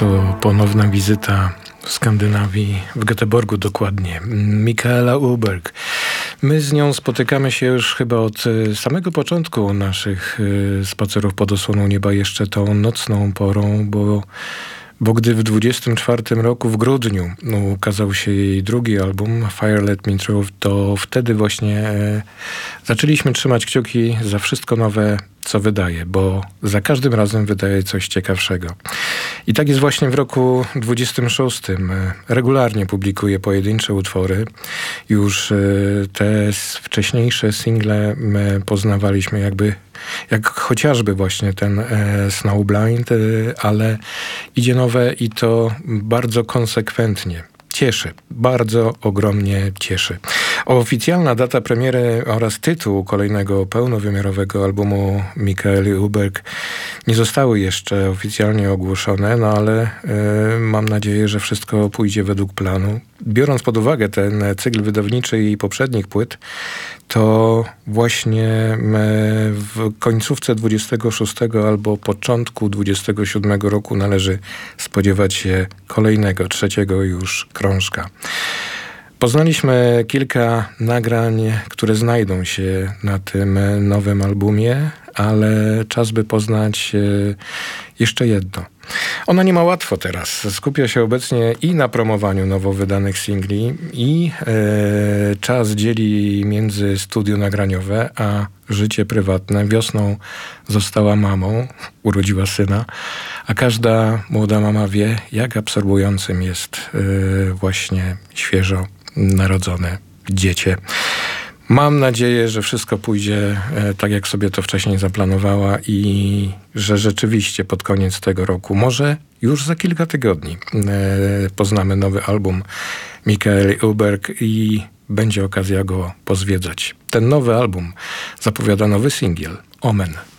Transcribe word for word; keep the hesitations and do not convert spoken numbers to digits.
To ponowna wizyta w Skandynawii, w Göteborgu dokładnie. Mikaela Uhlberg. My z nią spotykamy się już chyba od samego początku naszych spacerów pod osłoną nieba, jeszcze tą nocną porą, bo Bo gdy w dwudziestym czwartym roku, w grudniu, no, ukazał się jej drugi album, Fire Let Me Through, to wtedy właśnie e, zaczęliśmy trzymać kciuki za wszystko nowe, co wydaje, bo za każdym razem wydaje coś ciekawszego. I tak jest właśnie w roku dwudziestym szóstym. Regularnie publikuje pojedyncze utwory. Już e, te wcześniejsze single my poznawaliśmy jakby, jak chociażby właśnie ten e, Snowblind, e, ale idzie nowe i to bardzo konsekwentnie. Cieszy, bardzo ogromnie cieszy. Oficjalna data premiery oraz tytuł kolejnego pełnowymiarowego albumu Mikaeli Uhlberg nie zostały jeszcze oficjalnie ogłoszone, no ale y, mam nadzieję, że wszystko pójdzie według planu. Biorąc pod uwagę ten cykl wydawniczy i poprzednich płyt, to właśnie w końcówce dwudziestego szóstego albo początku dwudziestego siódmego roku należy spodziewać się kolejnego, trzeciego już krążka. Poznaliśmy kilka nagrań, które znajdą się na tym nowym albumie, ale czas by poznać jeszcze jedno. Ona nie ma łatwo teraz. Skupia się obecnie i na promowaniu nowo wydanych singli i e, czas dzieli między studio nagraniowe a życie prywatne. Wiosną została mamą, urodziła syna, a każda młoda mama wie, jak absorbującym jest e, właśnie świeżo narodzone dziecię. Mam nadzieję, że wszystko pójdzie e, tak, jak sobie to wcześniej zaplanowała i że rzeczywiście pod koniec tego roku, może już za kilka tygodni, e, poznamy nowy album Mikaeli Uhlberg i będzie okazja go pozwiedzać. Ten nowy album zapowiada nowy singiel, Omen.